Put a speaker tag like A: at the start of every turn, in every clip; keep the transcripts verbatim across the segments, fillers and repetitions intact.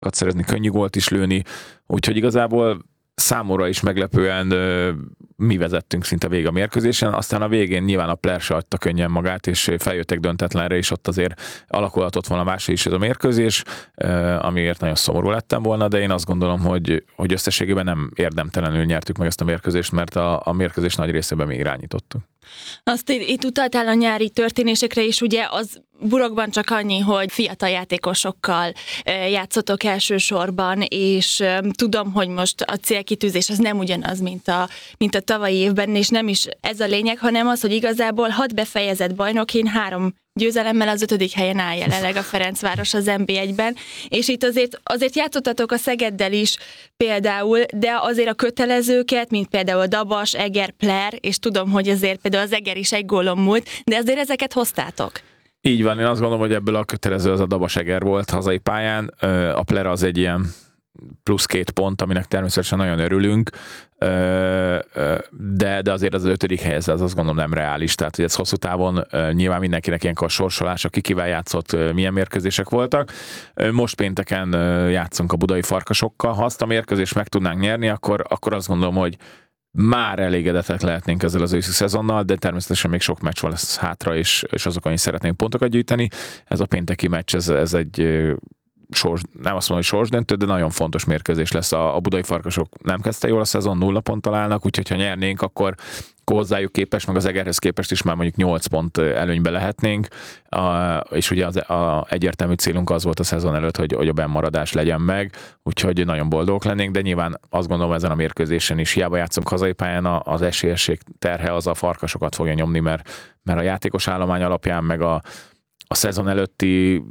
A: szerezni, könnyű gólt is lőni, úgyhogy igazából számomra is meglepően mi vezettünk szinte végig a mérkőzésen, aztán a végén nyilván a Player se adta könnyen magát, és feljöttek döntetlenre, és ott azért alakulhatott volna máshogy is ez a mérkőzés, amiért nagyon szomorú lettem volna, de én azt gondolom, hogy, hogy összességében nem érdemtelenül nyertük meg ezt a mérkőzést, mert a, a mérkőzés nagy részében mi irányítottuk.
B: Azt itt utaltál a nyári történésekre is, ugye az Burokban csak annyi, hogy fiatal játékosokkal játszottok elsősorban, és tudom, hogy most a célkitűzés az nem ugyanaz, mint a, mint a tavalyi évben, és nem is ez a lényeg, hanem az, hogy igazából hat befejezett bajnokin három győzelemmel az ötödik helyen áll jelenleg a Ferencváros az en bé egyben, és itt azért, azért játszottatok a Szegeddel is például, de azért a kötelezőket, mint például Dabas, Eger, Player, és tudom, hogy azért például az Eger is egy gólon múlt, de azért ezeket hoztátok.
A: Így van, én azt gondolom, hogy ebből a kötelező az a Dabas Eger volt hazai pályán, a Player az egy ilyen plusz két pont, aminek természetesen nagyon örülünk, de, de azért az ötödik helyez, az azt gondolom nem reális, tehát hogy ez hosszú távon nyilván mindenkinek ilyenkor sorsolása, ki kivel játszott, milyen mérkőzések voltak. Most pénteken játszunk a budai Farkasokkal, ha azt a mérkőzést meg tudnánk nyerni, akkor, akkor azt gondolom, hogy már elégedettek lehetnénk ezzel az őszi szezonnal, de természetesen még sok meccs van lesz hátra, és, és azokon is szeretnénk pontokat gyűjteni. Ez a pénteki meccs, ez, ez egy sors, nem azt mondom, hogy sorsdöntő, de nagyon fontos mérkőzés lesz. A, a budai Farkasok nem kezdte jól a szezon, nulla ponttal állnak, úgyhogy ha nyernénk, akkor hozzájuk képest, meg az Egerhez képest is már mondjuk nyolc pont előnybe lehetnénk, a, és ugye az a egyértelmű célunk az volt a szezon előtt, hogy, hogy a bennmaradás legyen meg, úgyhogy nagyon boldogok lennénk, de nyilván azt gondolom ezen a mérkőzésen is hiába játszunk hazai pályán, az esélyesség terhe az a Farkasokat fogja nyomni, mert, mert a játékos állomány alapján, meg a, a szezon előtti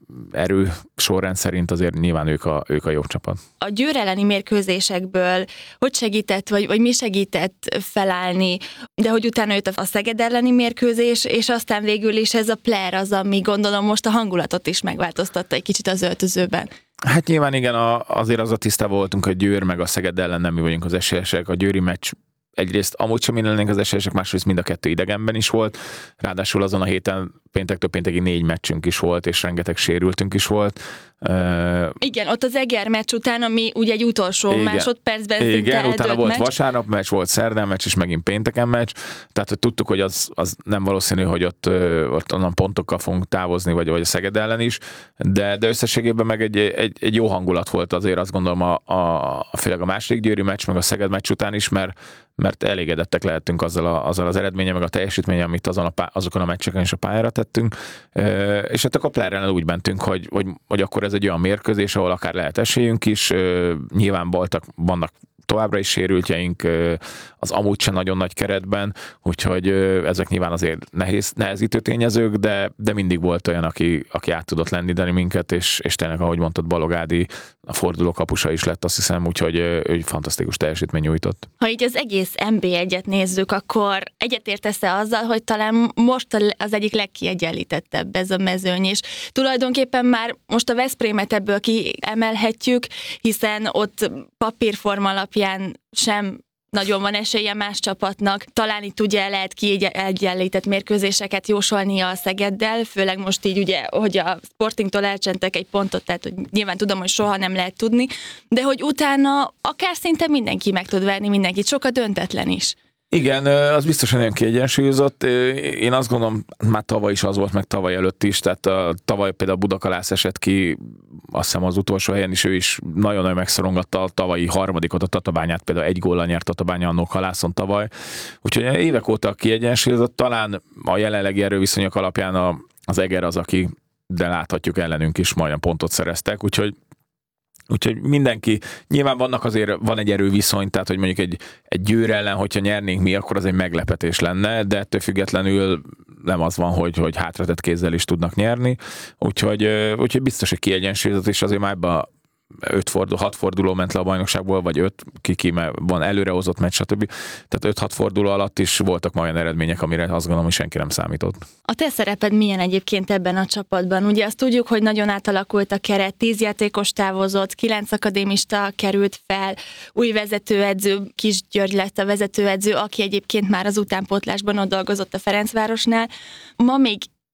A: erő sorrend szerint azért nyilván ők a, ők a jobb csapat.
B: A Győr elleni mérkőzésekből hogy segített, vagy, vagy mi segített felállni, de hogy utána jött a Szeged elleni mérkőzés, és aztán végül is ez a Player az, ami gondolom most a hangulatot is megváltoztatta egy kicsit az öltözőben.
A: Hát nyilván igen, a, azért az a tisztában voltunk, hogy Győr meg a Szeged ellen nem mi vagyunk az esélyesek. A győri meccs egyrészt amúgy sem mi lennénk az esélyesek, másrészt mind a kettő idegenben is volt. Ráadásul azon a héten péntektől péntekig négy meccsünk is volt, és rengeteg sérültünk is volt. Uh,
B: igen, ott az Eger meccs után, ami ugye egy utolsó igen, másodpercben szinte
A: igen, utána volt
B: meccs.
A: vasárnap meccs, volt szerdán meccs, és megint pénteken meccs. Tehát, hogy tudtuk, hogy az, az nem valószínű, hogy ott, ott onnan pontokkal fogunk távozni, vagy, vagy a Szeged ellen is, de, de összességében meg egy, egy, egy jó hangulat volt azért, azt gondolom a, a, a főleg a második győri meccs, meg a Szeged meccs után is, mert, mert elégedettek lehettünk azzal, a, azzal az eredménye, meg a teljesítménye, amit azon a pá, azokon a meccseken is a pályára tettünk. E, és hát a Player ellen úgy mentünk, hogy, hogy, hogy akkor ez egy olyan mérkőzés, ahol akár lehet esélyünk is, e, nyilván voltak, vannak továbbra is sérültjeink az amúgy sem nagyon nagy keretben, úgyhogy ezek nyilván azért nehéz, nehezítő tényezők, de, de mindig volt olyan, aki, aki át tudott lendíteni minket, és, és tényleg, ahogy mondtad, Balog Ádi a forduló kapusa is lett, azt hiszem, úgyhogy ő fantasztikus teljesítmény nyújtott.
B: Ha így az egész en bé egyet nézzük, akkor egyetértesz-e azzal, hogy talán most az egyik legkiegyenlítettebb ez a mezőny, és tulajdonképpen már most a Veszprémet ebből kiemelhetjük, hiszen ott papírforma alapján sem nagyon van esélye más csapatnak. Talán itt ugye lehet kiegyenlített mérkőzéseket jósolni a Szegeddel, főleg most így ugye, hogy a Sportingtól elcsentek egy pontot, tehát hogy nyilván tudom, hogy soha nem lehet tudni, de hogy utána akár szinte mindenki meg tud verni mindenkit, sokkal döntetlen is.
A: Igen, az biztos, hogy nagyon kiegyensúlyozott. Én azt gondolom, már tavaly is az volt, meg tavaly előtt is, tehát a, tavaly például Budakalász esett ki, azt hiszem az utolsó helyen is, ő is nagyon-nagyon megszorongatta a tavalyi harmadikot, a Tatabányát, például egy góllal nyert Tatabánya annó Halászon tavaly. Úgyhogy évek óta kiegyensúlyozott, talán a jelenlegi erőviszonyok alapján a, az Eger az, aki, de láthatjuk ellenünk is majdnem pontot szereztek, úgyhogy Úgyhogy mindenki, nyilván vannak azért, van egy erőviszony, tehát hogy mondjuk egy, egy Győr ellen, hogyha nyernénk mi, akkor az egy meglepetés lenne, de ettől függetlenül nem az van, hogy, hogy hátratett kézzel is tudnak nyerni, úgyhogy, úgyhogy biztos, hogy kiegyensúlyozott, és azért már ebben öt forduló, hat forduló ment le a bajnokságból, vagy öt, ki van előrehozott meccs, stb. Tehát öt-hat forduló alatt is voltak majd olyan eredmények, amire azt gondolom, hogy senki nem számított.
B: A te szereped milyen egyébként ebben a csapatban? Ugye azt tudjuk, hogy nagyon átalakult a keret, tíz játékos távozott, kilenc akadémista került fel, új vezetőedző, Kis György lett a vezetőedző, aki egyébként már az utánpótlásban ott dolgozott a Ferencvárosnál. Ma még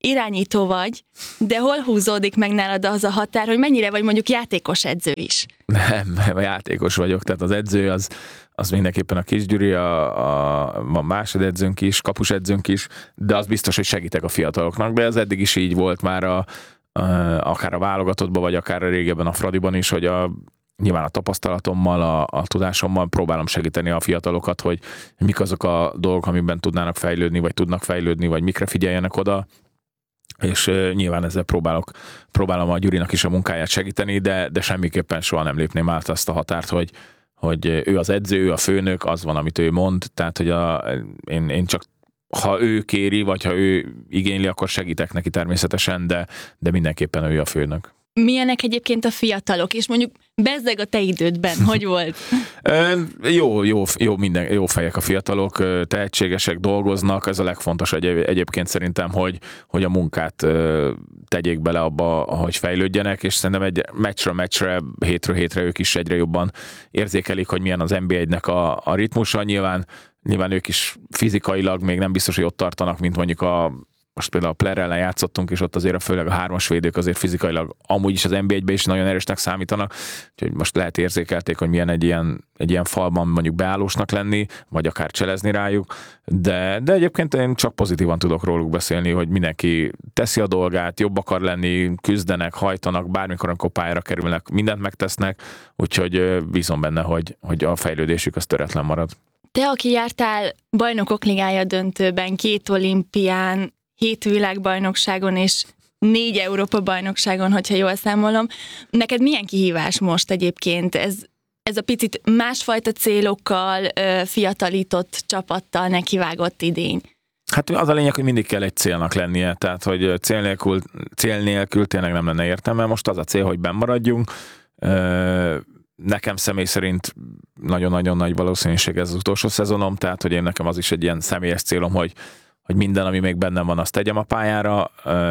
B: irányító vagy, de hol húzódik meg nálad az a határ, hogy mennyire vagy mondjuk játékos edző is?
A: Nem, nem, játékos vagyok, tehát az edző az, az mindenképpen a Kisgyuri, a, a, van másodedzőnk is, kapusedzőnk is, de az biztos, hogy segítek a fiataloknak, de ez eddig is így volt már a, a, akár a válogatottban, vagy akár a régebben a Fradiban is, hogy a nyilván a tapasztalatommal, a, a tudásommal próbálom segíteni a fiatalokat, hogy mik azok a dolgok, amiben tudnának fejlődni, vagy tudnak fejlődni, vagy mikre figyeljenek oda, és uh, nyilván ezzel próbálok, próbálom a Gyurinak is a munkáját segíteni, de, de semmiképpen soha nem lépném át azt a határt, hogy, hogy ő az edző, ő a főnök, az van, amit ő mond, tehát hogy a, én, én csak ha ő kéri, vagy ha ő igényli, akkor segítek neki természetesen, de, de mindenképpen ő a főnök.
B: Milyenek egyébként a fiatalok, és mondjuk bezzeg a te idődben, hogy volt?
A: jó, jó, jó, minden, jó fejek a fiatalok, tehetségesek, dolgoznak, ez a legfontosabb egy, egyébként szerintem, hogy, hogy a munkát tegyék bele abba, hogy fejlődjenek, és szerintem egy meccsről meccsre, hétről hétre ők is egyre jobban érzékelik, hogy milyen az en bé egynek a, a ritmusa. Nyilván, nyilván ők is fizikailag még nem biztos, hogy ott tartanak, mint mondjuk a most például a Player ellen játszottunk, és ott azért a főleg a hármas védők azért fizikailag amúgy is az en bé egyben is nagyon erősnek számítanak, úgyhogy most lehet érzékelték, hogy milyen egy ilyen, egy ilyen falban mondjuk beállósnak lenni, vagy akár cselezni rájuk, de, de egyébként én csak pozitívan tudok róluk beszélni, hogy mindenki teszi a dolgát, jobb akar lenni, küzdenek, hajtanak, bármikor, amikor pályára kerülnek, mindent megtesznek, úgyhogy bízom benne, hogy, hogy a fejlődésük az töretlen marad.
B: Te, aki jártál Bajnokok Ligája döntőben, két olimpián, hét világbajnokságon és négy Európa-bajnokságon, hogyha jól számolom. Neked milyen kihívás most egyébként? Ez, ez a picit másfajta célokkal, fiatalított csapattal nekivágott idény.
A: Hát az a lényeg, hogy mindig kell egy célnak lennie, tehát hogy cél nélkül, cél nélkül tényleg nem lenne értelme. Most az a cél, hogy benn maradjunk. Nekem személy szerint nagyon-nagyon nagy valószínűség ez az utolsó szezonom, tehát hogy én nekem az is egy ilyen személyes célom, hogy hogy minden, ami még bennem van, azt tegyem a pályára,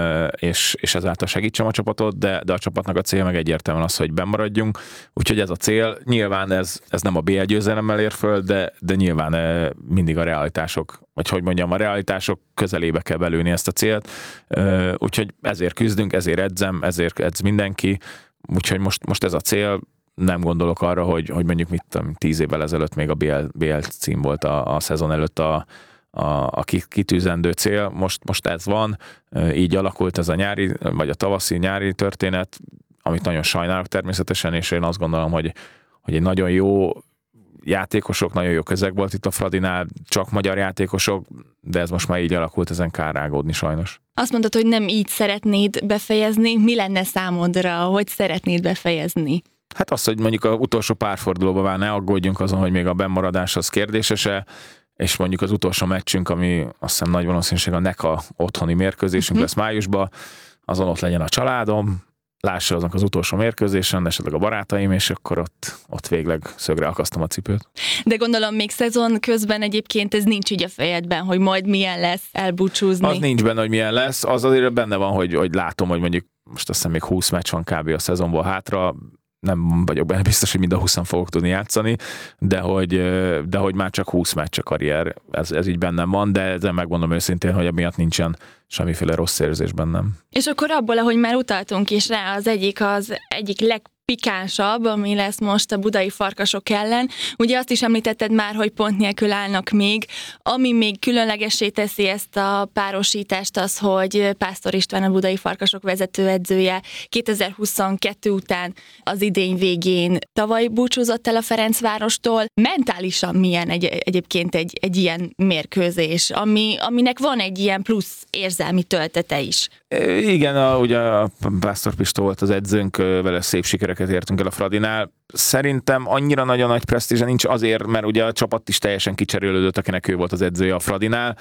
A: és, és ezáltal segítsem a csapatot, de, de a csapatnak a cél meg egyértelműen az, hogy bennmaradjunk. Úgyhogy ez a cél. Nyilván ez, ez nem a bé egy győzelemmel ér föl, de, de nyilván mindig a realitások, vagy hogy mondjam, a realitások közelébe kell belőni ezt a célt. Úgyhogy ezért küzdünk, ezért edzem, ezért edz mindenki. Úgyhogy most, most ez a cél. Nem gondolok arra, hogy, hogy mondjuk mit tudom, tíz évvel ezelőtt még a bé el, bé el cím volt a, a szezon előtt a a, a kitűzendő cél, most, most ez van, így alakult ez a nyári, vagy a tavaszi nyári történet, amit nagyon sajnálok természetesen, és én azt gondolom, hogy, hogy egy nagyon jó játékosok, nagyon jó közeg volt itt a Fradinál, csak magyar játékosok, de ez most már így alakult, ezen kár rágódni sajnos.
B: Azt mondtad, hogy nem így szeretnéd befejezni, mi lenne számodra, hogy szeretnéd befejezni?
A: Hát az, hogy mondjuk az utolsó párfordulóban már ne aggódjunk azon, hogy még a bennmaradás az kérdésese, és mondjuk az utolsó meccsünk, ami azt hiszem nagy valószínűség a NECA otthoni mérkőzésünk uh-huh. lesz májusban, azon ott legyen a családom, lássa azok az utolsó mérkőzésen, esetleg a barátaim, és akkor ott, ott végleg szögre akasztom a cipőt.
B: De gondolom még szezon közben egyébként ez nincs így a fejedben, hogy majd milyen lesz elbúcsúzni.
A: Az nincs benne, hogy milyen lesz, az azért benne van, hogy, hogy látom, hogy mondjuk most azt hiszem még húsz meccs van kb. A szezonból hátra, nem vagyok benne biztos, hogy mind a húszan fogok tudni játszani, de hogy, de hogy már csak húsz meccs a karrier, ez, ez így bennem van, de ezzel megmondom őszintén, hogy emiatt nincsen semmiféle rossz érzés bennem.
B: És akkor abból, ahogy már utaltunk is rá, az egyik az egyik legpikánsabb, ami lesz most a budai Farkasok ellen. Ugye azt is említetted már, hogy pont nélkül állnak még. Ami még különlegessé teszi ezt a párosítást az, hogy Pásztor István a budai Farkasok vezetőedzője kétezer-huszonkettő után az idény végén tavaly búcsúzott el a Ferencvárostól. Mentálisan milyen egy, egyébként egy, egy ilyen mérkőzés, ami, aminek van egy ilyen plusz érzelmi töltete is?
A: Igen, a, ugye a Pásztor Pista volt az edzőnk, vele szép sikereket értünk el a Fradinál. Szerintem annyira nagyon nagy presztízse nincs azért, mert ugye a csapat is teljesen kicserélődött, akinek ő volt az edzője a Fradinál,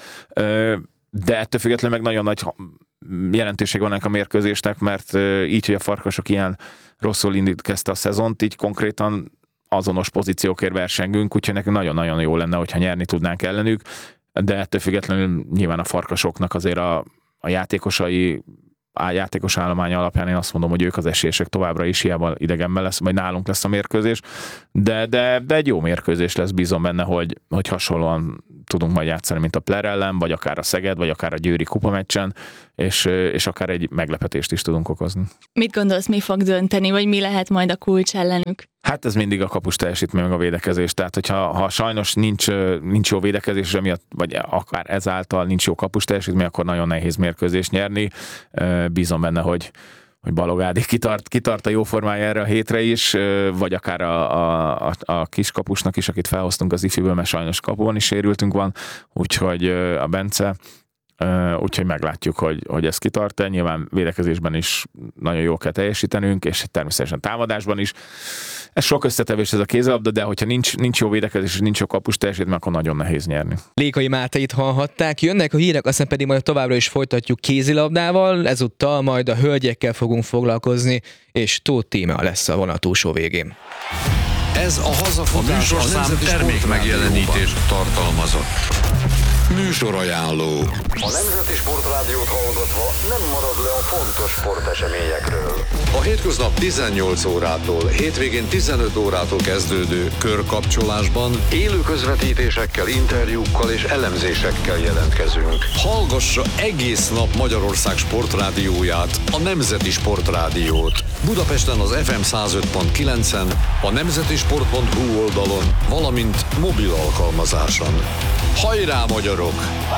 A: de ettől függetlenül meg nagyon nagy jelentőség van ennek a mérkőzésnek, mert így, hogy a Farkasok ilyen rosszul indít kezdte a szezont, így konkrétan azonos pozíciókért versengünk, úgyhogy nekünk nagyon-nagyon jó lenne, hogyha nyerni tudnánk ellenük, de ettől függetlenül nyilván a Farkasoknak azért a, a játékosai a játékos állomány alapján én azt mondom, hogy ők az esélyesek továbbra is, hiába idegenben lesz, majd nálunk lesz a mérkőzés, de, de, de egy jó mérkőzés lesz, bízom benne, hogy, hogy hasonlóan tudunk majd játszani, mint a Pler ellen, vagy akár a Szeged, vagy akár a Győri kupameccsen, és, és akár egy meglepetést is tudunk okozni.
B: Mit gondolsz, mi fog dönteni, vagy mi lehet majd a kulcs ellenük?
A: Hát ez mindig a kapus teljesítmény, meg a védekezés. Tehát, hogyha ha sajnos nincs, nincs jó védekezés, emiatt, vagy akár ezáltal nincs jó kapus teljesítmény, akkor nagyon nehéz mérkőzést nyerni. Bízom benne, hogy hogy Balog Ádi kitart, kitart a jó formája erre a hétre is, vagy akár a, a, a kiskapusnak is, akit felhoztunk az ifiből, mert sajnos kapuban is sérültünk van, úgyhogy a Bence, úgyhogy meglátjuk, hogy, hogy ez kitart-e. Nyilván védekezésben is nagyon jól kell teljesítenünk, és természetesen támadásban is. Ez sok összetevés ez a kézilabda, de hogyha nincs, nincs jó védekezés és nincs jó kapus teljesítmény, akkor nagyon nehéz nyerni.
C: Lékai Mátait hallhatták, jönnek a hírek, aztán pedig majd továbbra is folytatjuk kézilabdával, ezúttal majd a hölgyekkel fogunk foglalkozni, és Tóth Tímea lesz a vonat túlsó végén.
D: Ez a hazafutás a műsorszám termék megjelenítést tartalmazott. Műsorajánló.
E: A Nemzeti Sportrádiót hallgatva nem marad le a fontos sporteseményekről.
D: A hétköznap tizennyolc órától, hétvégén tizenöt órától kezdődő körkapcsolásban
E: Élő közvetítésekkel, interjúkkal és elemzésekkel jelentkezünk.
D: hallgassa egész nap Magyarország sportrádióját, a Nemzeti Sportrádiót. Budapesten az ef em száz öt pont kilencen, a nemzetisport pont hu oldalon, valamint mobil alkalmazáson. Hajrá, magyarok!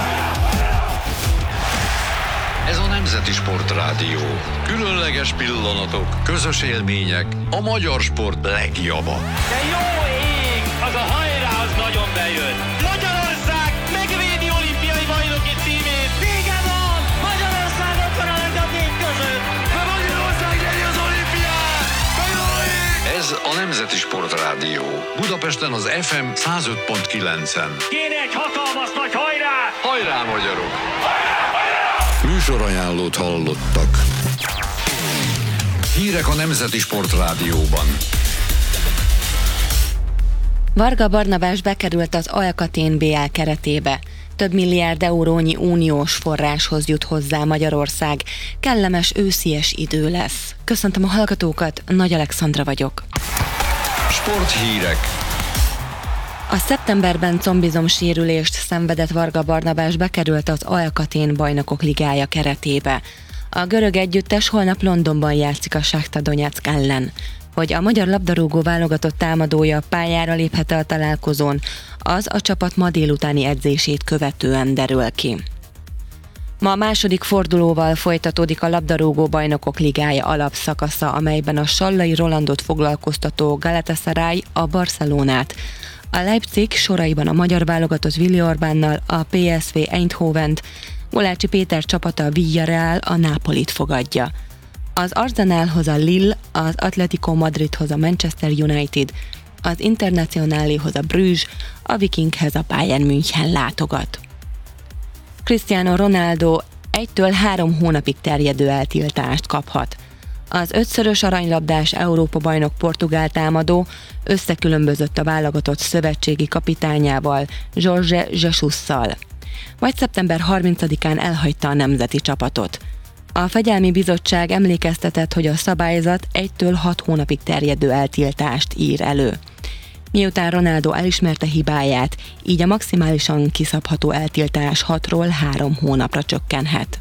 D: Ez a Nemzeti Sportrádió. Különleges pillanatok, közös élmények, a magyar sport legjava.
F: De jó ég! Az a hajrá, az nagyon bejön! Magyarország megvédi olimpiai bajnoki címét! Vége van! Magyarország ott van a legjobb négy között! De Magyarország nyeri az olimpiát! De jó ég!
D: Ez a Nemzeti Sportrádió. Budapesten az ef em száz öt pont kilencen.
F: Kéne egy hatalmas nagy hajrá!
D: Hajrá, magyarok! Műsorajánlót hallottak. Hírek a Nemzeti Sportrádióban.
G: Varga Barnabás bekerült az Alcatel bé el keretébe. Több milliárd eurónyi uniós forráshoz jut hozzá Magyarország. Kellemes őszies idő lesz. Köszöntöm a hallgatókat, Nagy Alexandra vagyok.
D: Sporthírek.
G: A szeptemberben combizom sérülést szenvedett Varga Barnabás bekerült az Alcatel Bajnokok Ligája keretébe. A görög együttes holnap Londonban játszik a Shakhtar Donetsk ellen. Hogy a magyar labdarúgó válogatott támadója pályára léphet-e a találkozón, az a csapat ma délutáni edzését követően derül ki. Ma a második fordulóval folytatódik a labdarúgó Bajnokok Ligája alapszakasza, amelyben a Sallai Rolandot foglalkoztató Galatasaray a Barcelonát, a Leipzig soraiban a magyar válogatott Willi Orbánnal a pé es vé Eindhovent, Gulácsi Péter csapata a Villarreal a Nápolit fogadja. Az Arsenalhoz a Lille, az Atletico Madridhoz a Manchester United, az Internacionáléhoz a Bruges, a Vikinghez a Bayern München látogat. Cristiano Ronaldo egytől három hónapig terjedő eltiltást kaphat. Az ötszörös aranylabdás Európa-bajnok portugál támadó összekülönbözött a válogatott szövetségi kapitányával, Jorge Jesusszal. Majd szeptember harmincadikán elhagyta a nemzeti csapatot. A Fegyelmi Bizottság emlékeztetett, hogy a szabályzat egytől hat hónapig terjedő eltiltást ír elő. Miután Ronaldo elismerte hibáját, így a maximálisan kiszabható eltiltás hatról három hónapra csökkenhet.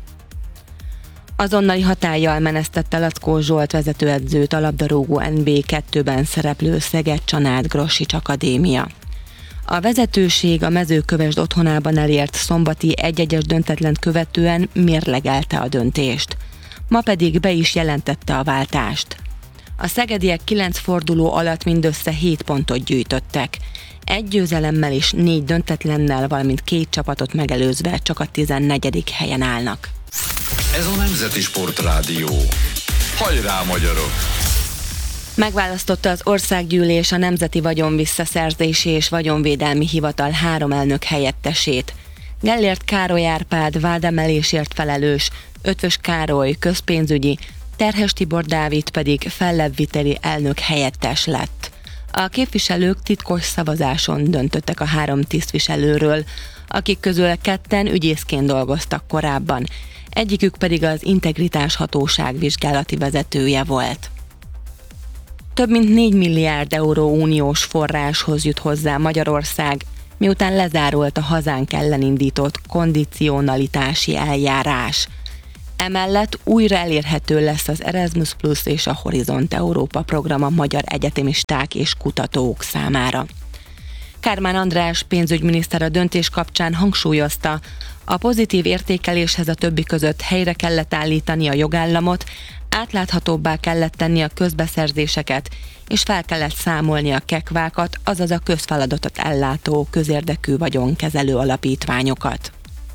G: Azonnali hatállyal menesztette Lackó Zsolt vezetőedzőt a labdarúgó en bé kettőben szereplő Szeged-Csanád Grossics Akadémia. A vezetőség a Mezőkövesd otthonában elért szombati egy-egyes döntetlent követően mérlegelte a döntést. Ma pedig be is jelentette a váltást. A szegediek kilenc forduló alatt mindössze hét pontot gyűjtöttek. Egy győzelemmel és négy döntetlennel, valamint két csapatot megelőzve csak a tizennegyedik helyen állnak.
D: Ez a Nemzeti Sportrádió. Hajrá, magyarok!
G: Megválasztotta az Országgyűlés a Nemzeti Vagyonvisszaszerzési és Vagyonvédelmi Hivatal három elnök helyettesét. Gellért Károly Árpád vádemelésért felelős, Ötvös Károly közpénzügyi, Terhes Tibor Dávid pedig fellebbviteli elnök helyettes lett. A képviselők titkos szavazáson döntöttek a három tisztviselőről, akik közül ketten ügyészként dolgoztak korábban. egyikük pedig az Integritás Hatóság vizsgálati vezetője volt. Több mint négy milliárd euró uniós forráshoz jut hozzá Magyarország, miután lezárult a hazánk ellen indított kondicionalitási eljárás. Emellett újra elérhető lesz az Erasmus Plus és a Horizont Európa program a magyar egyetemisták és kutatók számára. Kármán András pénzügyminiszter a döntés kapcsán hangsúlyozta, a pozitív értékeléshez a többi között helyre kellett állítani a jogállamot, átláthatóbbá kellett tenni a közbeszerzéseket, és fel kellett számolni a kekvákat, azaz a közfeladatot ellátó közérdekű vagyonkezelő alapítványokat.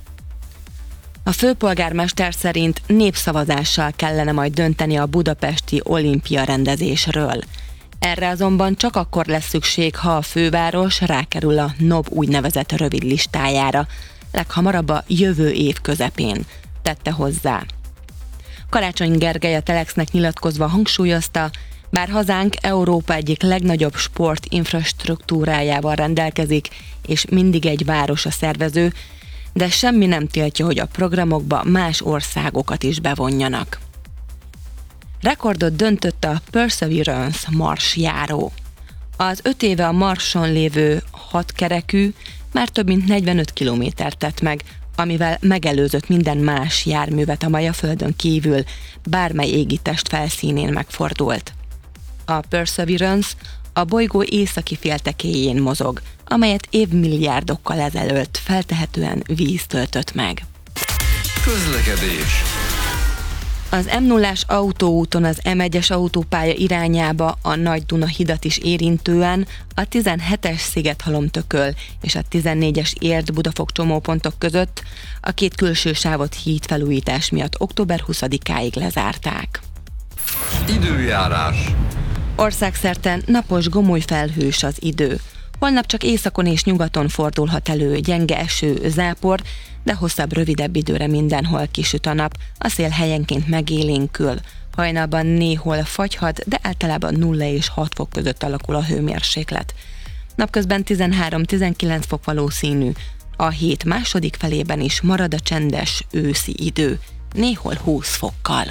G: A főpolgármester szerint népszavazással kellene majd dönteni a budapesti olimpia rendezésről. Erre azonban csak akkor lesz szükség, ha a főváros rákerül a en o bé úgynevezett rövid listájára, leghamarabb a jövő év közepén, tette hozzá. Karácsony Gergely a Telexnek nyilatkozva hangsúlyozta, bár hazánk Európa egyik legnagyobb sport infrastruktúrájával rendelkezik, és mindig egy város a szervező, de semmi nem tiltja, hogy a programokba más országokat is bevonjanak. Rekordot döntött a Perseverance marsjáró. Az öt éve a Marson lévő hatkerekű már több mint negyvenöt kilométert tett meg, amivel megelőzött minden más járművet, amely a Földön kívül bármely égitest felszínén megfordult. A Perseverance a bolygó északi féltekéjén mozog, amelyet évmilliárdokkal ezelőtt feltehetően víz töltött meg.
D: Közlekedés.
G: Az em nullás autóúton az em egyes autópálya irányába a Nagy-Duna hidat is érintően a tizenhetes Szigethalom-Tököl és a tizennégyes Érd-Budafok csomópontok között a két külső sávot hídfelújítás miatt október huszadikáig lezárták.
D: Időjárás.
G: Országszerte napos, gomoly felhős az idő. Holnap csak északon és nyugaton fordulhat elő gyenge eső, zápor, de hosszabb, rövidebb időre mindenhol kisüt a nap, a szél helyenként megélénkül. Hajnalban néhol fagyhat, de általában nulla és hat fok között alakul a hőmérséklet. Napközben tizenhárom-tizenkilenc fok valószínű. A hét második felében is marad a csendes őszi idő, néhol húsz fokkal.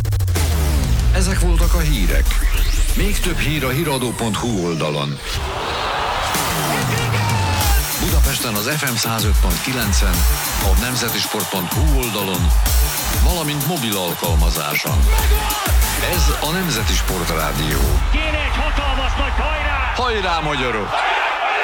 D: Ezek voltak a hírek. Még több hír a híradó pont hu oldalon. Budapesten az ef em száz öt pont kilencen, a nemzetisport pont hu oldalon, valamint mobil alkalmazáson. Ez a Nemzeti Sport Rádió.
F: Kéne egy hatalmas nagy hajrá!
D: Hajrá, magyarok!